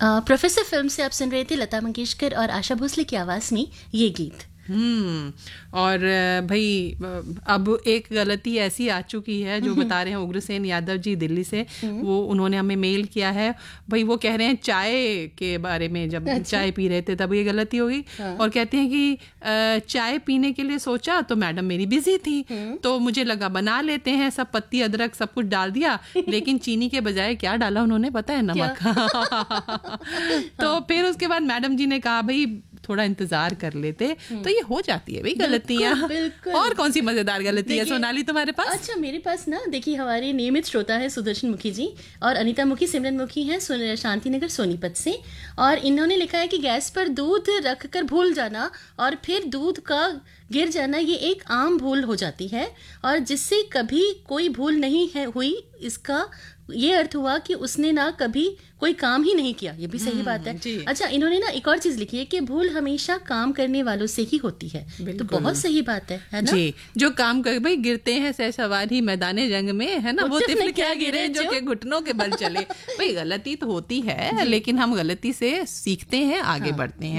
Professor film से आप सुन रहे थे लता मंगेशकर और आशा भोसले की आवाज में ये गीत। और भाई अब एक गलती ऐसी आ चुकी है जो बता रहे हैं उग्रसेन यादव जी दिल्ली से, वो उन्होंने हमें मेल किया है भाई। वो कह रहे हैं चाय के बारे में, जब चाय पी रहे थे तब ये गलती हो गई। और कहते हैं कि चाय पीने के लिए सोचा तो मैडम मेरी बिजी थी, तो मुझे लगा बना लेते हैं, सब पत्ती अदरक सब कुछ डाल दिया, लेकिन चीनी के बजाय क्या डाला उन्होंने पता है? नमक। तो फिर उसके बाद मैडम जी ने कहा भाई थोड़ा इंतजार कर लेते, तो ये हो जाती है भाई गलतियां। और कौन सी मजेदार गलती है सोनाली तुम्हारे पास? अच्छा, मेरे पास ना देखिए, हमारे नियमित श्रोता है सुदर्शन मुखी जी और अनीता मुखी, सिमरन मुखी हैं शांतिनगर सोनीपत से, और इन्होंने लिखा है कि गैस पर दूध रखकर भूल जाना और फिर दूध का गिर जाना ये एक आम भूल हो जाती है, और जिससे कभी कोई भूल नहीं है हुई, इसका ये अर्थ हुआ कि उसने ना कभी कोई काम ही नहीं किया। ये भी सही बात है। अच्छा, इन्होंने ना एक और चीज लिखी है कि भूल हमेशा काम करने वालों से ही होती है, तो बहुत सही बात है ना जी। जो काम कर भाई गिरते हैं सहसवार ही मैदाने जंग में, है ना, वो तिफल क्या गिरे जो के घुटनों के बल चले। भाई गलती तो होती है, लेकिन हम गलती से सीखते हैं, आगे बढ़ते हैं।